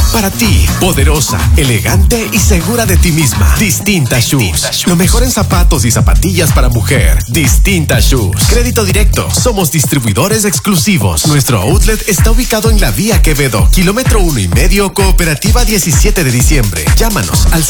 Para ti, poderosa, elegante y segura de ti misma. Distinta Shoes. Lo mejor en zapatos y zapatillas para mujer. Distinta Shoes. Crédito directo. Somos distribuidores exclusivos. Nuestro outlet está ubicado en la Vía Quevedo, kilómetro 1.5, Cooperativa 17 de diciembre. Llámanos al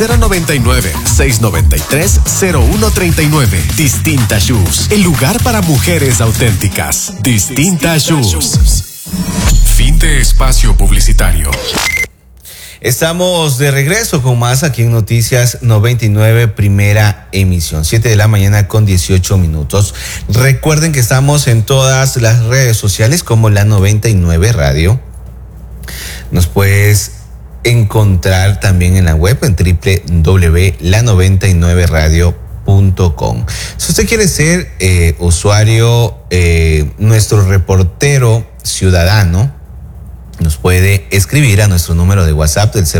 099-693-0139. Distinta Shoes. El lugar para mujeres auténticas. Distinta Shoes. Fin de espacio publicitario. Estamos de regreso con más aquí en Noticias 99, primera emisión, 7 de la mañana con 18 minutos. Recuerden que estamos en todas las redes sociales como La 99 Radio. Nos puedes encontrar también en la web en www.la99radio.com. Si usted quiere ser usuario, nuestro reportero ciudadano, nos puede escribir a nuestro número de WhatsApp del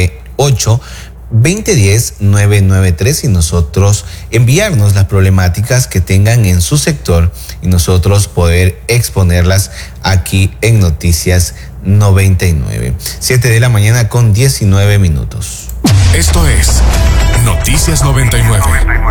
098-2010-993 y nosotros enviarnos las problemáticas que tengan en su sector y nosotros poder exponerlas aquí en Noticias 99. 7 de la mañana con 19 minutos. Esto es Noticias 99.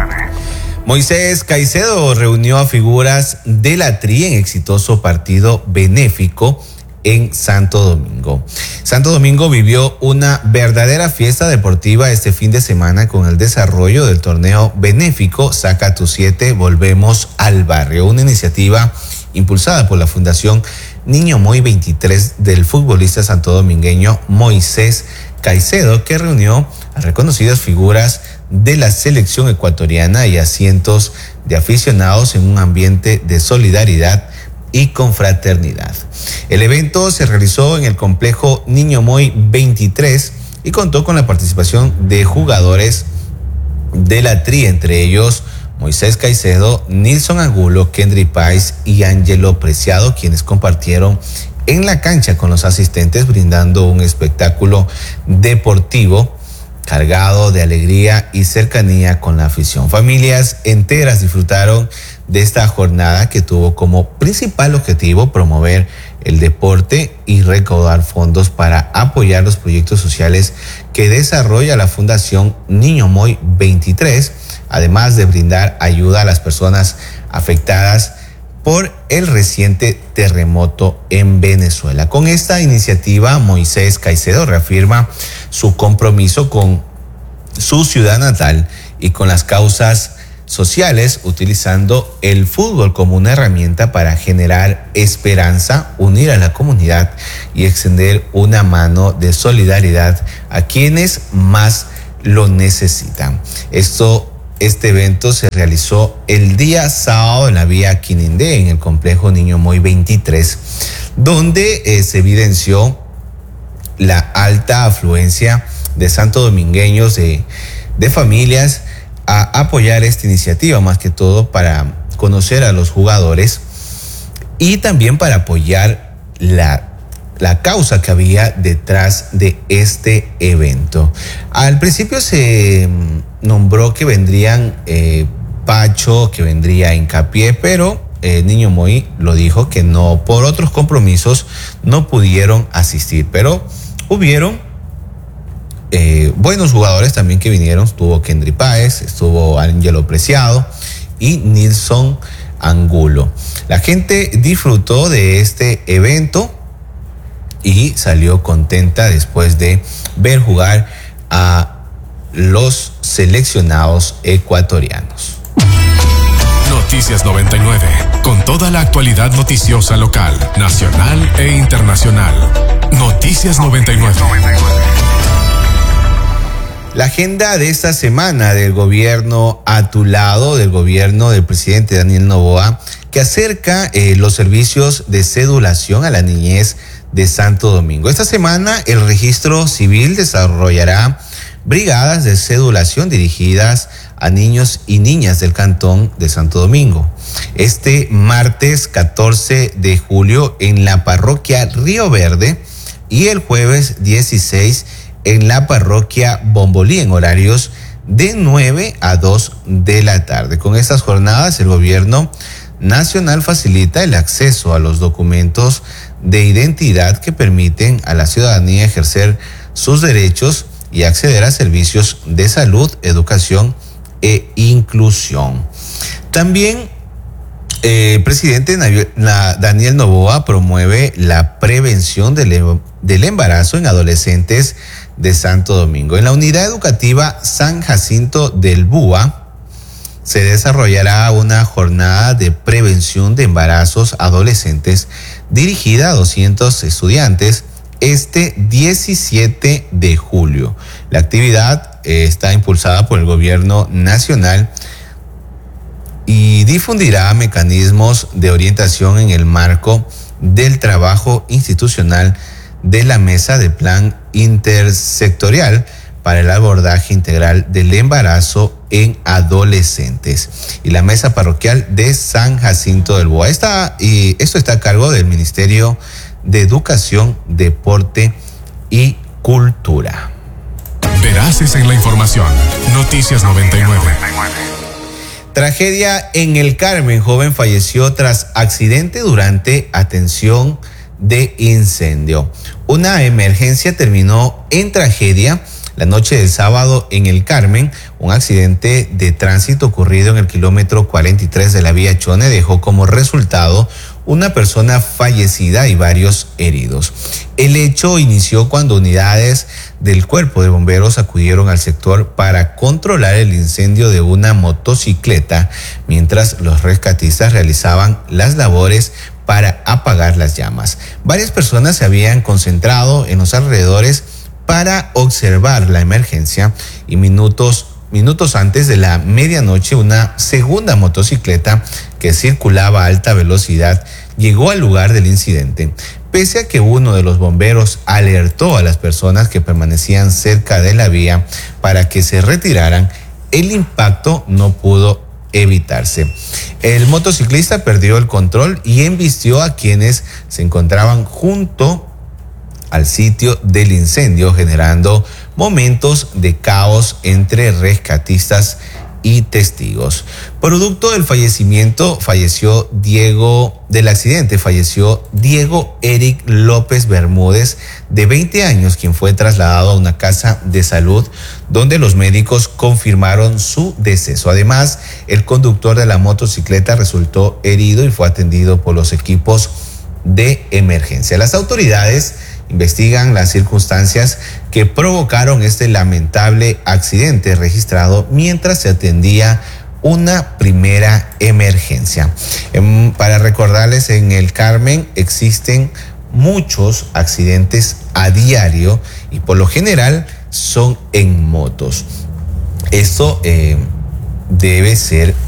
Moisés Caicedo reunió a figuras de la TRI en exitoso partido benéfico en Santo Domingo. Santo Domingo vivió una verdadera fiesta deportiva este fin de semana con el desarrollo del torneo benéfico Saca tu 7, Volvemos al Barrio, una iniciativa impulsada por la Fundación Niño Moy 23 del futbolista santodomingueño Moisés Caicedo, que reunió a reconocidas figuras de la selección ecuatoriana y a cientos de aficionados en un ambiente de solidaridad y confraternidad. El evento se realizó en el complejo Niño Moy 23 y contó con la participación de jugadores de la TRI, entre ellos Moisés Caicedo, Nilson Angulo, Kendry Páez y Ángelo Preciado, quienes compartieron en la cancha con los asistentes, brindando un espectáculo deportivo cargado de alegría y cercanía con la afición. Familias enteras disfrutaron de esta jornada que tuvo como principal objetivo promover el deporte y recaudar fondos para apoyar los proyectos sociales que desarrolla la Fundación Niño Moy 23, además de brindar ayuda a las personas afectadas por el reciente terremoto en Venezuela. Con esta iniciativa, Moisés Caicedo reafirma su compromiso con su ciudad natal y con las causas sociales, utilizando el fútbol como una herramienta para generar esperanza, unir a la comunidad y extender una mano de solidaridad a quienes más lo necesitan. Este evento se realizó el día sábado en la vía Quinindé, en el complejo Niño Moy 23, donde se evidenció la alta afluencia de santodomingueños, de familias, a apoyar esta iniciativa, más que todo para conocer a los jugadores y también para apoyar la causa que había detrás de este evento. Al principio se nombró que vendrían Pacho, que vendría Hincapié, pero Niño Moy lo dijo que no, por otros compromisos no pudieron asistir, pero hubieron buenos jugadores también que vinieron. Estuvo Kendry Páez, estuvo Ángelo Preciado y Nilson Angulo. La gente disfrutó de este evento y salió contenta después de ver jugar a los seleccionados ecuatorianos. Noticias 99, con toda la actualidad noticiosa local, nacional e internacional. Noticias 99. La agenda de esta semana del gobierno a tu lado, del gobierno del presidente Daniel Noboa, que acerca los servicios de cedulación a la niñez de Santo Domingo. Esta semana el registro civil desarrollará brigadas de cedulación dirigidas a niños y niñas del cantón de Santo Domingo. Este martes 14 de julio en la parroquia Río Verde y el jueves 16 en la parroquia Bombolí, en horarios de 9 a 2 de la tarde. Con estas jornadas el gobierno nacional facilita el acceso a los documentos de identidad que permiten a la ciudadanía ejercer sus derechos y acceder a servicios de salud, educación e inclusión. También el presidente Daniel Noboa promueve la prevención del embarazo en adolescentes de Santo Domingo. En la unidad educativa San Jacinto del Búa se desarrollará una jornada de prevención de embarazos adolescentes dirigida a 200 estudiantes este 17 de julio. La actividad está impulsada por el gobierno nacional y difundirá mecanismos de orientación en el marco del trabajo institucional de la Mesa de Plan Intersectorial para el abordaje integral del embarazo en adolescentes y la Mesa Parroquial de San Jacinto del Búa. Esto está a cargo del Ministerio de Educación, Deporte y Cultura. Veraces en la información. Noticias 99. Tragedia en el Carmen. Joven falleció tras accidente durante atención de incendio. Una emergencia terminó en tragedia la noche del sábado en el Carmen. Un accidente de tránsito ocurrido en el kilómetro 43 de la vía Chone dejó como resultado una persona fallecida y varios heridos. El hecho inició cuando unidades del Cuerpo de Bomberos acudieron al sector para controlar el incendio de una motocicleta, mientras los rescatistas realizaban las labores para apagar las llamas. Varias personas se habían concentrado en los alrededores para observar la emergencia y minutos antes de la medianoche, una segunda motocicleta que circulaba a alta velocidad llegó al lugar del incidente. Pese a que uno de los bomberos alertó a las personas que permanecían cerca de la vía para que se retiraran, el impacto no pudo evitarse. El motociclista perdió el control y embistió a quienes se encontraban junto al sitio del incendio, generando momentos de caos entre rescatistas y testigos. Producto del accidente falleció Diego Eric López Bermúdez, de 20 años, quien fue trasladado a una casa de salud donde los médicos confirmaron su deceso. Además, el conductor de la motocicleta resultó herido y fue atendido por los equipos de emergencia. Las autoridades investigan las circunstancias que provocaron este lamentable accidente registrado mientras se atendía una primera emergencia. Para recordarles, en el Carmen existen muchos accidentes a diario y por lo general son en motos. Esto debe ser